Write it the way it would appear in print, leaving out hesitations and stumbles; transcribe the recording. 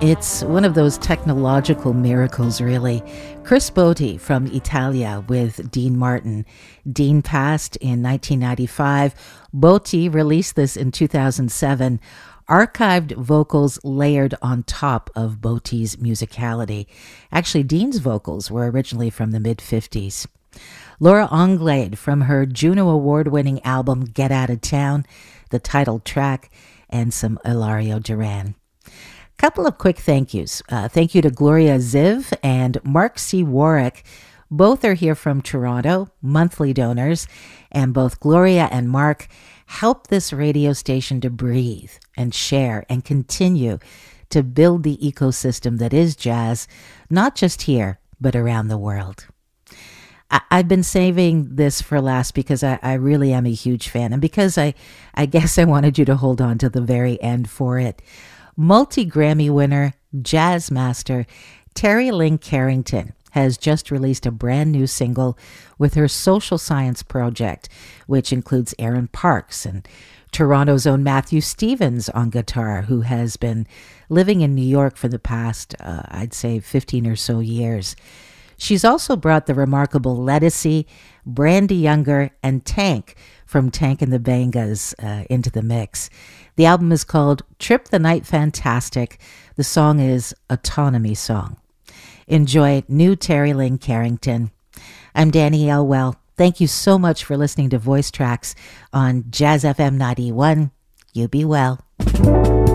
It's one of those technological miracles, really. Chris Botti from Italia with Dean Martin. Dean passed in 1995. Botti released this in 2007. Archived vocals layered on top of Botti's musicality. Actually, Dean's vocals were originally from the mid-50s. Laura Anglade from her Juno Award-winning album Get Out of Town, the title track, and some Ilario Duran. Couple of quick thank yous. Thank you to Gloria Ziv and Mark C. Warwick. Both are here from Toronto, monthly donors, and both Gloria and Mark help this radio station to breathe and share and continue to build the ecosystem that is jazz, not just here, but around the world. I've been saving this for last because I really am a huge fan, and because I guess I wanted you to hold on to the very end for it. Multi-Grammy winner, jazz master Terry Lynn Carrington has just released a brand new single with her social science project, which includes Aaron Parks and Toronto's own Matthew Stevens on guitar, who has been living in New York for the past, I'd say, 15 or so years. She's also brought the remarkable Lettucey, Brandy Younger, and Tank from Tank and the Bangas into the mix. The album is called Trip the Night Fantastic. The song is Autonomy Song. Enjoy new Terry Lynn Carrington. I'm Danny Elwell. Thank you so much for listening to Voice Tracks on Jazz FM 91. You be well.